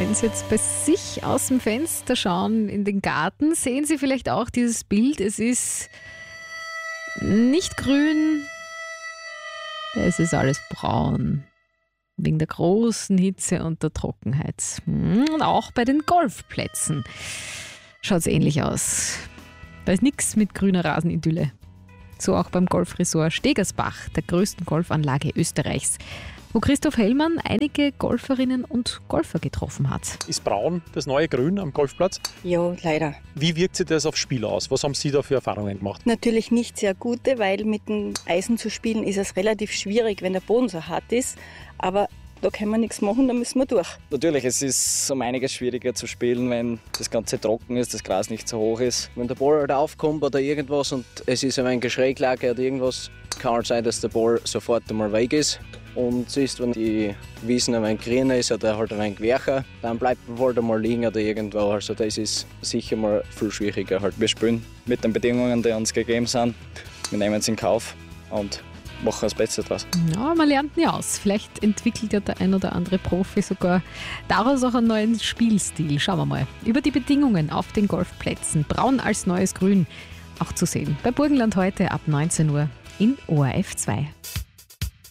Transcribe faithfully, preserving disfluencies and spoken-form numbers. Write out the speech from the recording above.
Wenn Sie jetzt bei sich aus dem Fenster schauen in den Garten, sehen Sie vielleicht auch dieses Bild. Es ist nicht grün, es ist alles braun. Wegen der großen Hitze und der Trockenheit. Und auch bei den Golfplätzen schaut es ähnlich aus. Da ist nichts mit grüner Rasenidylle. So auch beim Golfresort Stegersbach, der größten Golfanlage Österreichs, wo Christoph Hellmann einige Golferinnen und Golfer getroffen hat. Ist braun das neue Grün am Golfplatz? Ja, leider. Wie wirkt sich das aufs Spiel aus? Was haben Sie da für Erfahrungen gemacht? Natürlich nicht sehr gute, weil mit dem Eisen zu spielen ist es relativ schwierig, wenn der Boden so hart ist. Aber da können wir nichts machen, da müssen wir durch. Natürlich, es ist um einiges schwieriger zu spielen, wenn das Ganze trocken ist, das Gras nicht so hoch ist. Wenn der Ball halt aufkommt oder irgendwas und es ist ein wenig Schräglage oder irgendwas, kann halt sein, dass der Ball sofort einmal weg ist. Und siehst, wenn die Wiesen ein wenig grüner ist oder halt ein wenig weicher, dann bleibt der Ball einmal liegen oder irgendwo. Also das ist sicher mal viel schwieriger. Halt. Wir spielen mit den Bedingungen, die uns gegeben sind. Wir nehmen es in Kauf und machen das Beste draus. Ja, man lernt nie aus. Vielleicht entwickelt ja der ein oder andere Profi sogar daraus auch einen neuen Spielstil. Schauen wir mal. Über die Bedingungen auf den Golfplätzen. Braun als neues Grün auch zu sehen. Bei Burgenland heute ab neunzehn Uhr in O R F zwei.